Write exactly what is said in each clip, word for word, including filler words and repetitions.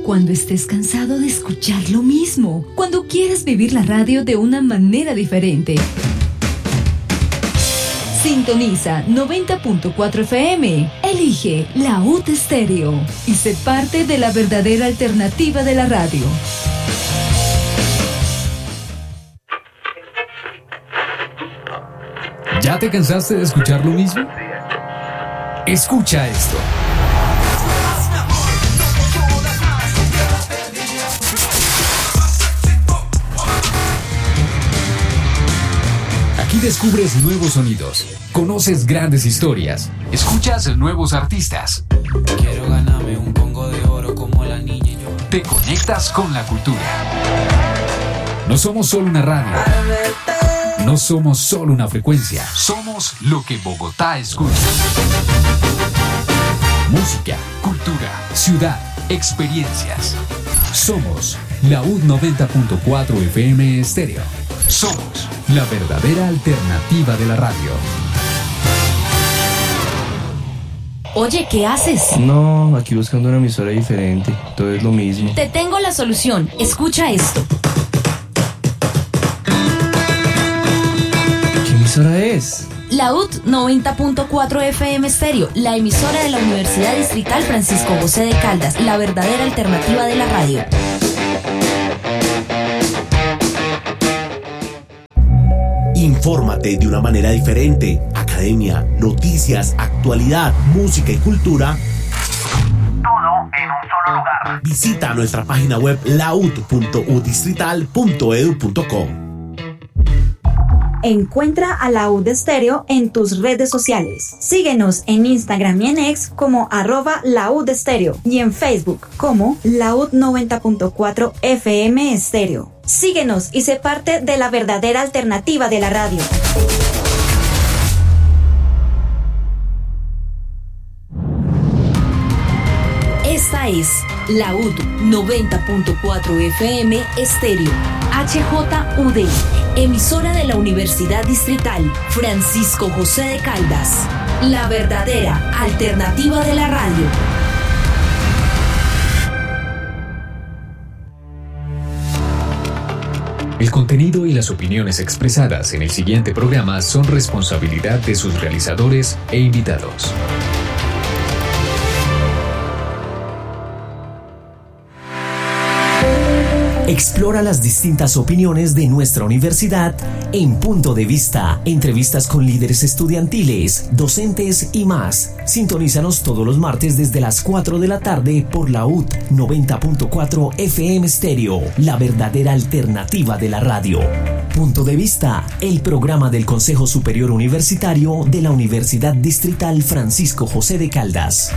Cuando estés cansado de escuchar lo mismo. Cuando quieras vivir la radio de una manera diferente. Sintoniza noventa punto cuatro F M. Elige La U T Estéreo y sé parte de la verdadera alternativa de la radio. ¿Ya te cansaste de escuchar lo mismo? Escucha esto. Aquí descubres nuevos sonidos, conoces grandes historias, escuchas nuevos artistas. Quiero ganarme un pongo de oro como la niña y yo. Te conectas con la cultura. No somos solo una radio. No somos solo una frecuencia. Somos lo que Bogotá escucha. Música, cultura, ciudad, experiencias. Somos la U noventa punto cuatro F M Estéreo. Somos la verdadera alternativa de la radio. Oye, ¿qué haces? No, aquí buscando una emisora diferente. Todo es lo mismo. Te tengo la solución. Escucha esto. ¿Qué emisora es? La U T noventa punto cuatro F M Estéreo, la emisora de la Universidad Distrital Francisco José de Caldas, la verdadera alternativa de la radio. Infórmate de una manera diferente. Academia, noticias, actualidad, música y cultura. Todo en un solo lugar. Visita nuestra página web laut punto u distrital punto edu punto co. Encuentra a la U D Estéreo en tus redes sociales. Síguenos en Instagram y en X como arroba la U D Estéreo y en Facebook como la U noventa punto cuatro F M Estéreo. Síguenos y sé parte de la verdadera alternativa de la radio. Esta es la U D noventa punto cuatro F M Estéreo, H J U D, emisora de la Universidad Distrital Francisco José de Caldas, la verdadera alternativa de la radio. El contenido y las opiniones expresadas en el siguiente programa son responsabilidad de sus realizadores e invitados. Explora las distintas opiniones de nuestra universidad en Punto de Vista, entrevistas con líderes estudiantiles, docentes y más. Sintonízanos todos los martes desde las cuatro de la tarde por la U T noventa punto cuatro F M Estéreo, la verdadera alternativa de la radio. Punto de Vista, el programa del Consejo Superior Universitario de la Universidad Distrital Francisco José de Caldas.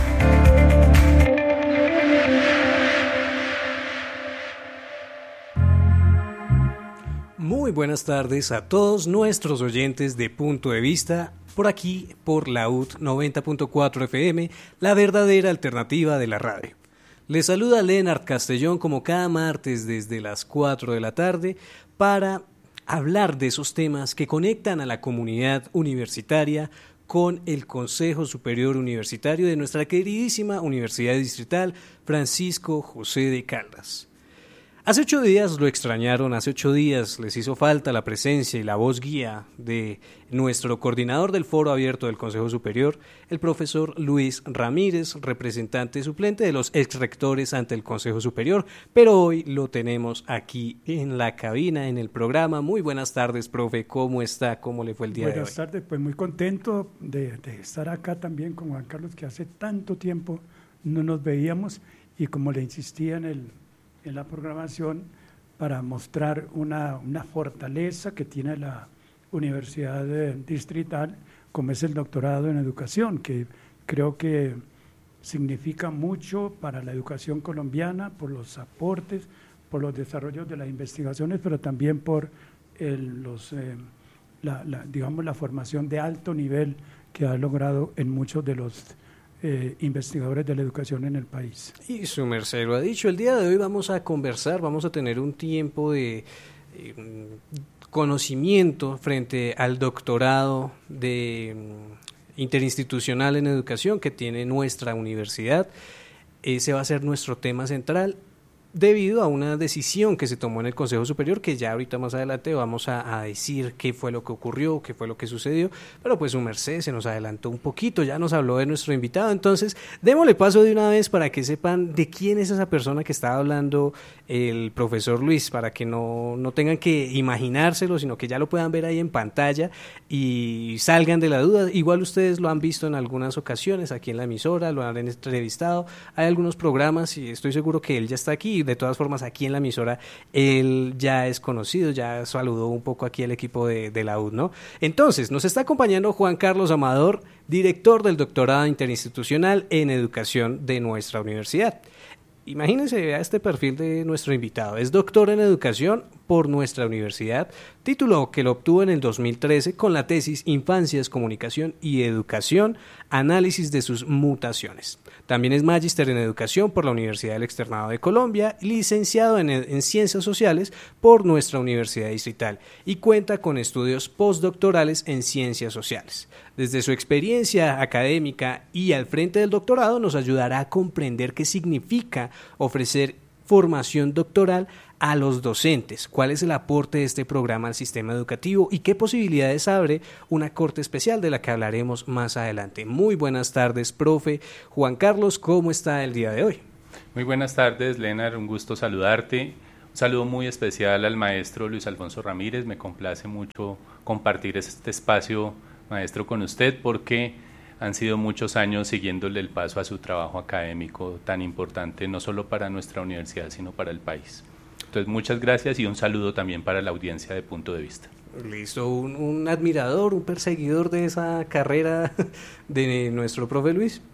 Muy buenas tardes a todos nuestros oyentes de Punto de Vista, por aquí por la U T noventa punto cuatro F M, la verdadera alternativa de la radio. Les saluda Leonard Castellón como cada martes desde las cuatro de la tarde para hablar de esos temas que conectan a la comunidad universitaria con el Consejo Superior Universitario de nuestra queridísima Universidad Distrital Francisco José de Caldas. Hace ocho días lo extrañaron, hace ocho días les hizo falta la presencia y la voz guía de nuestro coordinador del Foro Abierto del Consejo Superior, el profesor Luis Ramírez, representante suplente de los exrectores ante el Consejo Superior, pero hoy lo tenemos aquí en la cabina, en el programa. Muy buenas tardes, profe, ¿cómo está? ¿Cómo le fue el día de hoy? Buenas tardes, pues muy contento de, de estar acá también con Juan Carlos, que hace tanto tiempo no nos veíamos y como le insistía en el en la programación para mostrar una, una fortaleza que tiene la Universidad Distrital, como es el doctorado en educación, que creo que significa mucho para la educación colombiana, por los aportes, por los desarrollos de las investigaciones, pero también por el, los, eh, la, la, digamos, la formación de alto nivel que ha logrado en muchos de los Eh, investigadores de la educación en el país. Y su merced lo ha dicho, el día de hoy vamos a conversar, vamos a tener un tiempo de eh, conocimiento frente al doctorado de um, interinstitucional en educación que tiene nuestra universidad. Ese va a ser nuestro tema central. debido a una decisión que se tomó en el Consejo Superior, que ya ahorita más adelante vamos a, a decir qué fue lo que ocurrió, qué fue lo que sucedió, pero pues su merced se nos adelantó un poquito, ya nos habló de nuestro invitado, entonces démosle paso de una vez para que sepan de quién es esa persona que estaba hablando el profesor Luis, para que no, no tengan que imaginárselo, sino que ya lo puedan ver ahí en pantalla y salgan de la duda. Igual ustedes lo han visto en algunas ocasiones aquí en la emisora, lo han entrevistado, hay algunos programas y estoy seguro que él ya está aquí. De todas formas, aquí en la emisora él ya es conocido, ya saludó un poco aquí al equipo de, de la U D, ¿no? Entonces, nos está acompañando Juan Carlos Amador, director del doctorado interinstitucional en educación de nuestra universidad. Imagínense, vea este perfil de nuestro invitado. Es doctor en educación por nuestra universidad, título que lo obtuvo en el dos mil trece con la tesis Infancias, Comunicación y Educación, análisis de sus mutaciones. También es magíster en educación por la Universidad del Externado de Colombia, licenciado en, en Ciencias Sociales por nuestra Universidad Distrital y cuenta con estudios postdoctorales en Ciencias Sociales. Desde su experiencia académica y al frente del doctorado nos ayudará a comprender qué significa ofrecer formación doctoral a los docentes, cuál es el aporte de este programa al sistema educativo y qué posibilidades abre una corte especial de la que hablaremos más adelante. Muy buenas tardes, profe Juan Carlos, ¿cómo está el día de hoy? Muy buenas tardes, Leonard, un gusto saludarte. Un saludo muy especial al maestro Luis Alfonso Ramírez, me complace mucho compartir este espacio, maestro, con usted porque han sido muchos años siguiéndole el paso a su trabajo académico tan importante, no solo para nuestra universidad, sino para el país. Entonces, muchas gracias y un saludo también para la audiencia de Punto de Vista. Listo, un, un admirador, un perseguidor de esa carrera de nuestro profe Luis.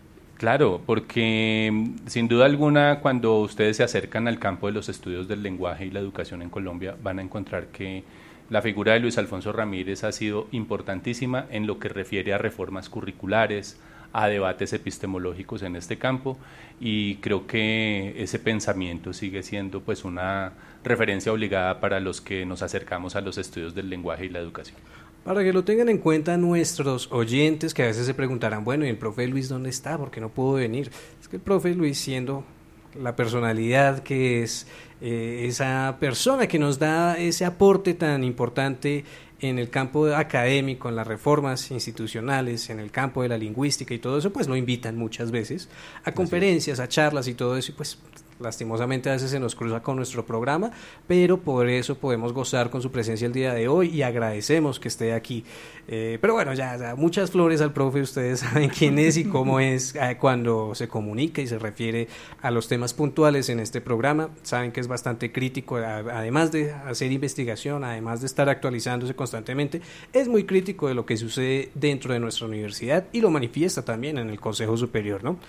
Claro, porque sin duda alguna cuando ustedes se acercan al campo de los estudios del lenguaje y la educación en Colombia van a encontrar que la figura de Luis Alfonso Ramírez ha sido importantísima en lo que refiere a reformas curriculares, a debates epistemológicos en este campo y creo que ese pensamiento sigue siendo pues una referencia obligada para los que nos acercamos a los estudios del lenguaje y la educación. Para que lo tengan en cuenta nuestros oyentes que a veces se preguntarán, bueno, ¿y el profe Luis dónde está? ¿Por qué no pudo venir? Es que el profe Luis, siendo la personalidad que es, eh, esa persona que nos da ese aporte tan importante en el campo académico, en las reformas institucionales, en el campo de la lingüística y todo eso, pues lo invitan muchas veces a conferencias, a charlas y todo eso, y pues lastimosamente a veces se nos cruza con nuestro programa, pero por eso podemos gozar con su presencia el día de hoy y agradecemos que esté aquí. Eh, pero bueno, ya, ya muchas flores al profe, ustedes saben quién es y cómo es eh, cuando se comunica y se refiere a los temas puntuales en este programa. Saben que es bastante crítico, a, además de hacer investigación, además de estar actualizándose constantemente, es muy crítico de lo que sucede dentro de nuestra universidad y lo manifiesta también en el Consejo Superior, ¿no?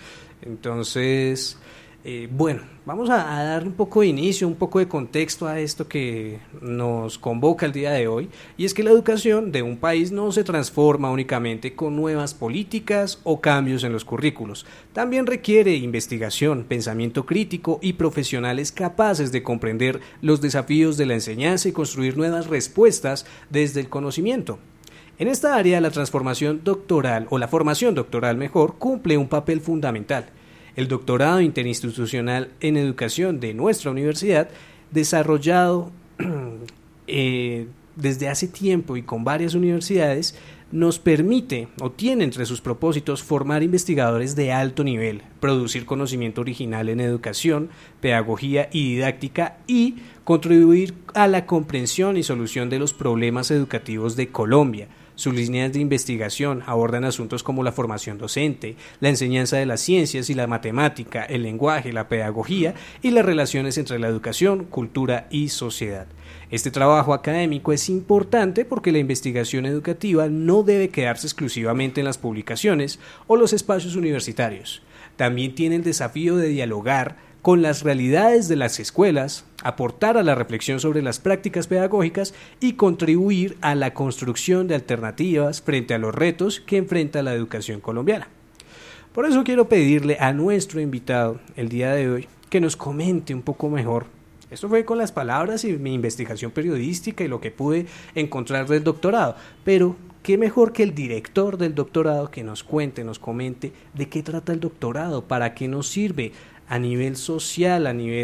Entonces, Eh, bueno, vamos a, a dar un poco de inicio, un poco de contexto a esto que nos convoca el día de hoy, y es que la educación de un país no se transforma únicamente con nuevas políticas o cambios en los currículos, también requiere investigación, pensamiento crítico y profesionales capaces de comprender los desafíos de la enseñanza y construir nuevas respuestas desde el conocimiento. En esta área, la transformación doctoral, o la formación doctoral mejor, cumple un papel fundamental. El doctorado interinstitucional en educación de nuestra universidad, desarrollado eh, desde hace tiempo y con varias universidades, nos permite o tiene entre sus propósitos formar investigadores de alto nivel, producir conocimiento original en educación, pedagogía y didáctica y contribuir a la comprensión y solución de los problemas educativos de Colombia. Sus líneas de investigación abordan asuntos como la formación docente, la enseñanza de las ciencias y la matemática, el lenguaje, la pedagogía y las relaciones entre la educación, cultura y sociedad. Este trabajo académico es importante porque la investigación educativa no debe quedarse exclusivamente en las publicaciones o los espacios universitarios. También tiene el desafío de dialogar con las realidades de las escuelas, aportar a la reflexión sobre las prácticas pedagógicas y contribuir a la construcción de alternativas frente a los retos que enfrenta la educación colombiana. Por eso quiero pedirle a nuestro invitado el día de hoy que nos comente un poco mejor. Esto fue con las palabras y mi investigación periodística y lo que pude encontrar del doctorado, pero qué mejor que el director del doctorado que nos cuente, nos comente de qué trata el doctorado, para qué nos sirve a nivel social, a nivel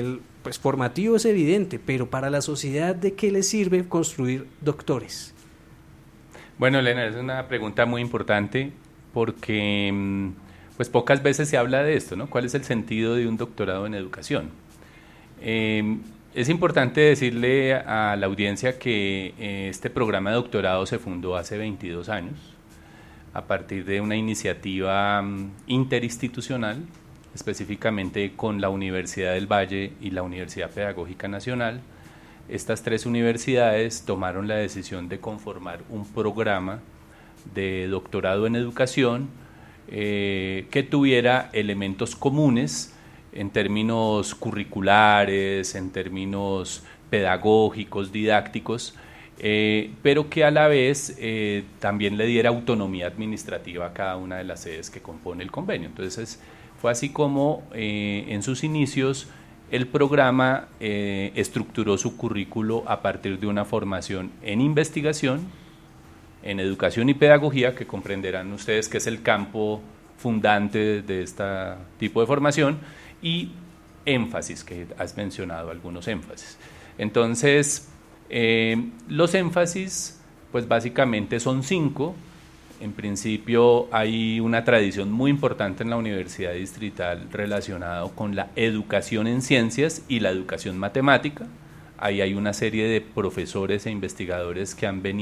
pues formativo es evidente, pero para la sociedad, ¿de qué le sirve construir doctores? Bueno, Elena, es una pregunta muy importante porque pues pocas veces se habla de esto, ¿no? ¿Cuál es el sentido de un doctorado en educación? Eh, es importante decirle a la audiencia que eh, este programa de doctorado se fundó hace veintidós años a partir de una iniciativa um, interinstitucional, específicamente con la Universidad del Valle y la Universidad Pedagógica Nacional. Estas tres universidades tomaron la decisión de conformar un programa de doctorado en educación eh, que tuviera elementos comunes en términos curriculares, en términos pedagógicos, didácticos, eh, pero que a la vez eh, también le diera autonomía administrativa a cada una de las sedes que compone el convenio. Entonces, fue así como eh, en sus inicios el programa eh, estructuró su currículo a partir de una formación en investigación, en educación y pedagogía, que comprenderán ustedes que es el campo fundante de este tipo de formación, y énfasis, que has mencionado algunos énfasis. Entonces, eh, los énfasis, pues básicamente son cinco. En principio hay una tradición muy importante en la Universidad Distrital relacionada con la educación en ciencias y la educación matemática. Ahí hay una serie de profesores e investigadores que han venido